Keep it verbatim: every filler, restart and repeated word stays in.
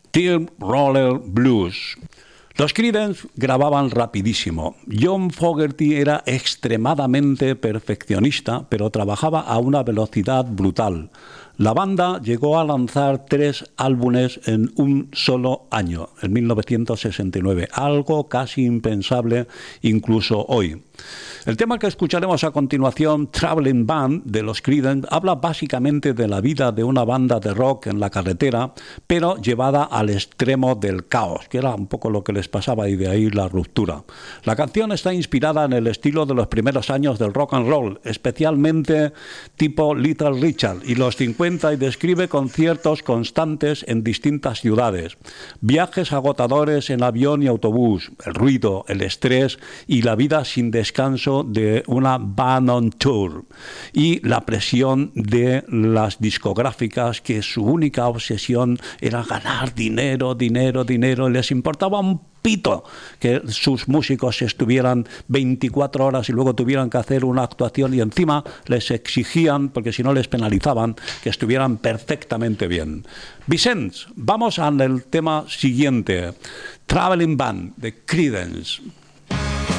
Steamroller Blues. Los Creedence grababan rapidísimo. John Fogerty era extremadamente perfeccionista, pero trabajaba a una velocidad brutal. La banda llegó a lanzar tres álbumes en un solo año, en mil novecientos sesenta y nueve, algo casi impensable incluso hoy. El tema que escucharemos a continuación, Traveling Band, de los Creedence, habla básicamente de la vida de una banda de rock en la carretera, pero llevada al extremo del caos, que era un poco lo que les pasaba y de ahí la ruptura. La canción está inspirada en el estilo de los primeros años del rock and roll, especialmente tipo Little Richard y los cincuenta, y describe conciertos constantes en distintas ciudades, viajes agotadores en avión y autobús, el ruido, el estrés y la vida sin descanso de una band on tour, y la presión de las discográficas, que su única obsesión era ganar dinero, dinero, dinero, y les importaba un pito que sus músicos estuvieran veinticuatro horas y luego tuvieran que hacer una actuación, y encima les exigían, porque si no les penalizaban, que estuvieran perfectamente bien. Vicens, vamos al tema siguiente, Traveling Band de Creedence.